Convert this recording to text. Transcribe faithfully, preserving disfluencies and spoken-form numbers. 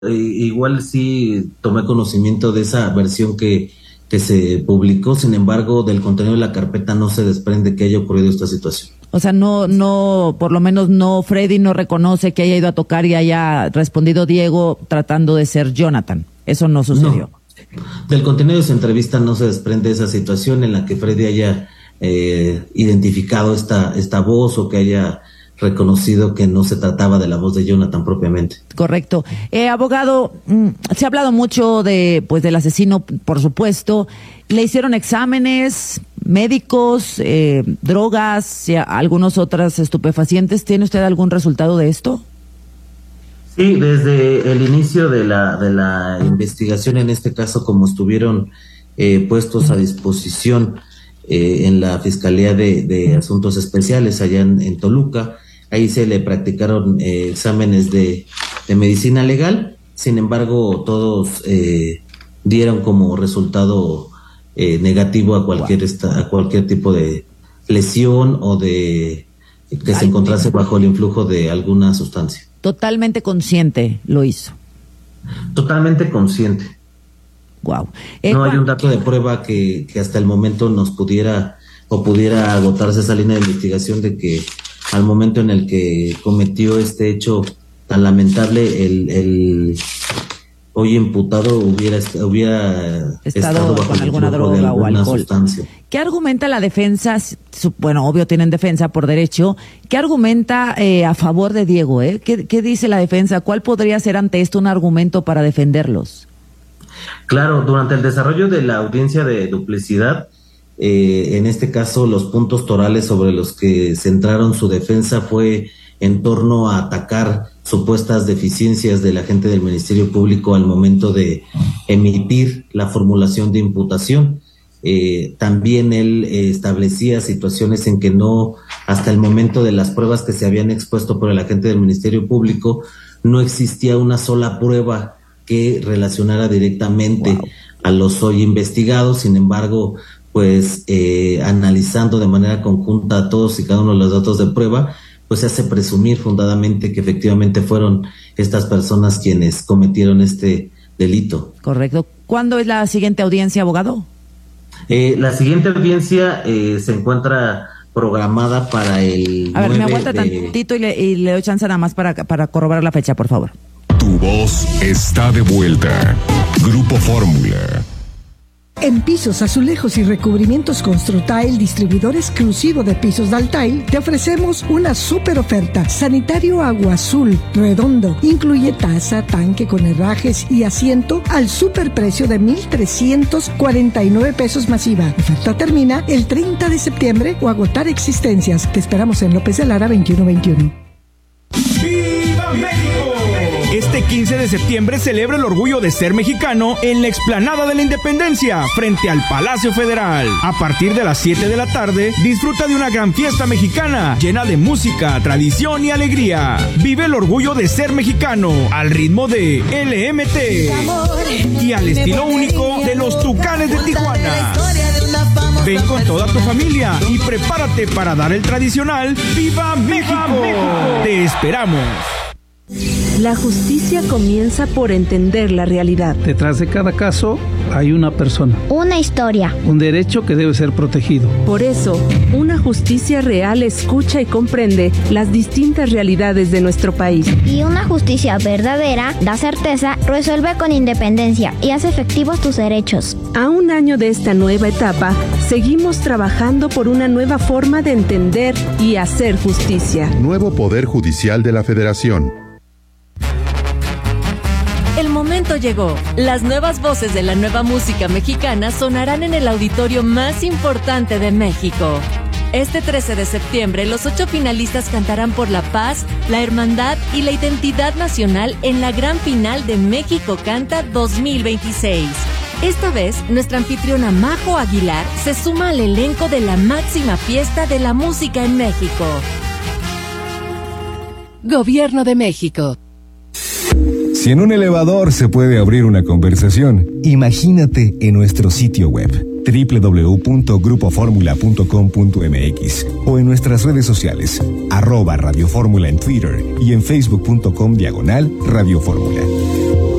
Eh, igual sí tomé conocimiento de esa versión que, que se publicó, sin embargo, del contenido de la carpeta no se desprende que haya ocurrido esta situación. O sea, no, no, por lo menos no, Freddy no reconoce que haya ido a tocar y haya respondido Diego tratando de ser Jonathan. Eso no sucedió. No. Del contenido de su entrevista no se desprende esa situación en la que Freddy haya eh, identificado esta, esta voz o que haya reconocido que no se trataba de la voz de Jonathan propiamente. Correcto. Eh, abogado, mm, se ha hablado mucho de, pues, del asesino, por supuesto. ¿Le hicieron exámenes médicos, eh, drogas, y algunos otros estupefacientes? ¿Tiene usted algún resultado de esto? Sí, desde el inicio de la de la investigación, en este caso, como estuvieron eh, puestos a disposición eh, en la Fiscalía de, de Asuntos Especiales allá en, en Toluca, ahí se le practicaron eh, exámenes de, de medicina legal. Sin embargo, todos eh, dieron como resultado eh, negativo a cualquier esta, a cualquier tipo de lesión o de que se encontrase bajo el influjo de alguna sustancia. Totalmente consciente lo hizo. Totalmente consciente. Wow. Eh, no hay un dato de prueba que, que hasta el momento nos pudiera o pudiera agotarse esa línea de investigación de que al momento en el que cometió este hecho tan lamentable, el, el hoy imputado hubiera, hubiera estado, estado bajo con alguna droga alguna o alcohol. Sustancia. ¿Qué argumenta la defensa? Bueno, obvio tienen defensa por derecho. ¿Qué argumenta eh, a favor de Diego? Eh? ¿Qué, ¿Qué dice la defensa? ¿Cuál podría ser ante esto un argumento para defenderlos? Claro, durante el desarrollo de la audiencia de duplicidad, eh, en este caso los puntos torales sobre los que centraron su defensa fue en torno a atacar supuestas deficiencias del agente del Ministerio Público al momento de emitir la formulación de imputación. Eh, también él eh, establecía situaciones en que no, hasta el momento de las pruebas que se habían expuesto por el agente del Ministerio Público, no existía una sola prueba que relacionara directamente wow. a los hoy investigados. Sin embargo, pues eh, analizando de manera conjunta todos y cada uno de los datos de prueba, pues se hace presumir fundadamente que efectivamente fueron estas personas quienes cometieron este delito. Correcto. ¿Cuándo es la siguiente audiencia, abogado? Eh, la siguiente audiencia eh, se encuentra programada para el A ver, me aguanta de... tantito y le, y le doy chance nada más para, para corroborar la fecha, por favor. Tu voz está de vuelta. Grupo Fórmula. En Pisos, Azulejos y Recubrimientos Construtail, distribuidor exclusivo de pisos Daltail, te ofrecemos una super oferta. Sanitario agua azul, redondo, incluye taza, tanque con herrajes y asiento al superprecio de mil trescientos cuarenta y nueve pesos masiva. Oferta termina el treinta de septiembre o agotar existencias. Te esperamos en López de Lara veintiuno veintiuno. ¡Viva México! Este quince de septiembre celebra el orgullo de ser mexicano en la explanada de la Independencia, frente al Palacio Federal. A partir de las siete de la tarde, disfruta de una gran fiesta mexicana, llena de música, tradición y alegría. Vive el orgullo de ser mexicano, al ritmo de L M T y al estilo único de los Tucanes de Tijuana. Ven con toda tu familia y prepárate para dar el tradicional ¡Viva México! ¡Viva México! ¡Te esperamos! La justicia comienza por entender la realidad. Detrás de cada caso hay una persona. Una historia. Un derecho que debe ser protegido. Por eso, una justicia real escucha y comprende las distintas realidades de nuestro país. Y una justicia verdadera da certeza, resuelve con independencia y hace efectivos tus derechos. A un año de esta nueva etapa, seguimos trabajando por una nueva forma de entender y hacer justicia. Nuevo Poder Judicial de la Federación. El momento llegó. Las nuevas voces de la nueva música mexicana sonarán en el auditorio más importante de México. Este trece de septiembre, los ocho finalistas cantarán por la paz, la hermandad y la identidad nacional en la gran final de México Canta dos mil veintiséis. Esta vez, nuestra anfitriona Majo Aguilar se suma al elenco de la máxima fiesta de la música en México. Gobierno de México. Si en un elevador se puede abrir una conversación, imagínate en nuestro sitio web doble u doble u doble u punto grupo fórmula punto com punto m x o en nuestras redes sociales arroba Radio Fórmula en Twitter y en facebook punto com diagonal Radio Fórmula.